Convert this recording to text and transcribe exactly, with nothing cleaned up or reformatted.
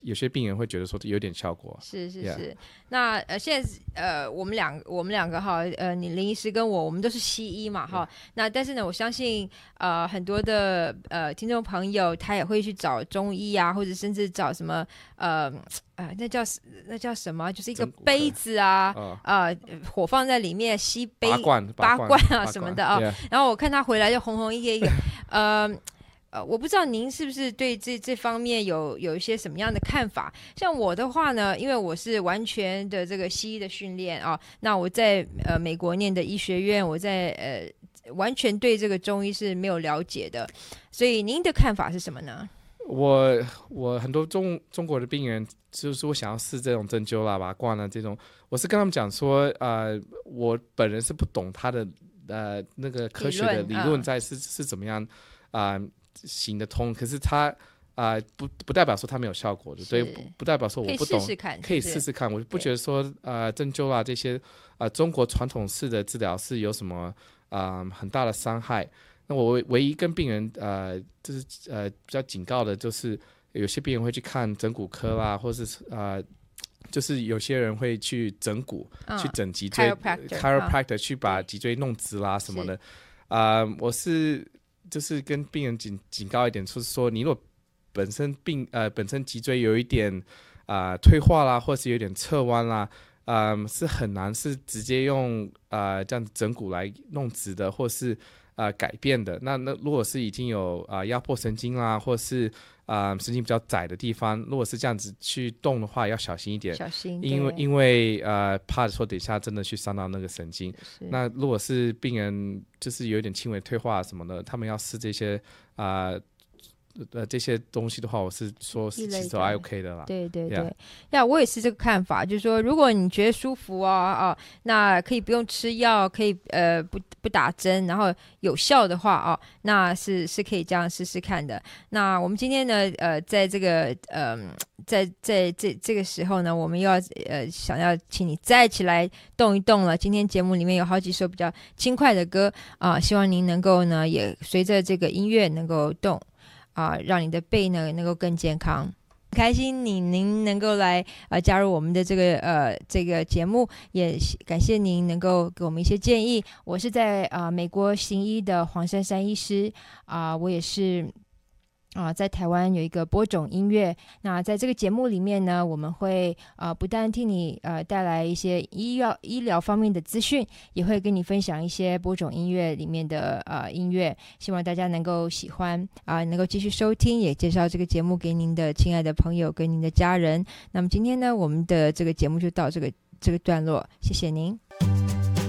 有些病人会觉得说有点效果。 是是是。Yeah. 那呃，现在呃，我们两我们两个哈，呃，你林医师跟我，我们都是西医嘛哈。Yeah. 那但是呢，我相信呃很多的呃听众朋友，他也会去找中医啊，或者甚至找什么呃呃那叫那叫什么，就是一个杯子啊，哦、呃火放在里面吸杯拔罐拔罐啊什么的啊。 Yeah. 然后我看他回来就红红一个一个呃。呃，我不知道您是不是对这这方面有有一些什么样的看法？像我的话呢，因为我是完全的这个西医的训练啊，那我在呃美国念的医学院，我在呃完全对这个中医是没有了解的，所以您的看法是什么呢？ 我我很多中中国的病人就是说想要试这种针灸啦、拔罐啦这种，我是跟他们讲说，呃，我本人是不懂他的呃那个科学的理论在是、嗯、是怎么样啊。呃行得通，可是他啊、呃、不不代表说他没有效果的，对，不不代表说我不懂， 可以试试看， 可以试试看。我不觉得说呃针灸啊这些啊、呃、中国传统式的治疗是有什么啊、呃、很大的伤害。那我唯一跟病人呃就是呃比较警告的就是，有些病人会去看整骨科啦，或是啊、呃、就是有些人会去整骨、嗯、去整脊椎 chiropractor、嗯、去把脊椎弄直啦什么的啊、呃、我是。就是跟病人警警告一点，就是说，你如果本身病呃本身脊椎有一点啊、呃、退化啦，或是有点侧弯啦，啊、呃、是很难是直接用啊、呃、这样整骨来弄直的，或是啊、呃、改变的。那那如果是已经有啊、呃、压迫神经啦，或是啊、呃、神经比较窄的地方，如果是这样子去动的话，要小心一点， 小心， 因为因为呃怕说等一下真的去伤到那个神经。那如果是病人就是有点轻微退化什么的，他们要试这些啊。呃呃，这些东西的话，我是说其实都还 OK 的啦。 对对对，呀、yeah. ，我也是这个看法，就是说，如果你觉得舒服啊啊，那可以不用吃药，可以呃不不打针，然后有效的话啊，那是是可以这样试试看的。那我们今天呢，呃，在这个呃，在在这这个时候呢，我们又要呃想要请你再起来动一动了。今天节目里面有好几首比较轻快的歌啊，希望您能够呢也随着这个音乐能够动。啊，让你的背呢能够更健康。开心你您能够来呃加入我们的这个呃这个节目，也感谢您能够给我们一些建议。我是在呃美国行医的黄珊珊医师啊、呃，我也是。啊、呃，在台湾有一个播种音乐。那在这个节目里面呢，我们会呃不但替你呃带来一些医药医疗方面的资讯，也会跟你分享一些播种音乐里面的呃音乐。希望大家能够喜欢啊、呃，能够继续收听，也介绍这个节目给您的亲爱的朋友跟您的家人。那么今天呢，我们的这个节目就到这个这个段落，谢谢您。